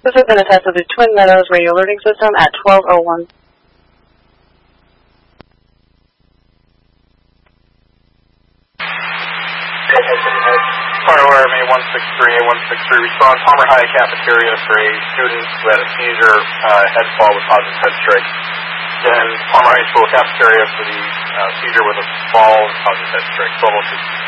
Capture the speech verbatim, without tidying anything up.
This has been a test of the Twin Meadows radio alerting system at twelve oh one. Fire alarm A one six three, A one six three, respond Palmer High Cafeteria for a student who had a seizure, uh, head fall with positive head strike. Then Palmer High School Cafeteria for the uh, seizure with a fall and positive head strike. twelve oh two.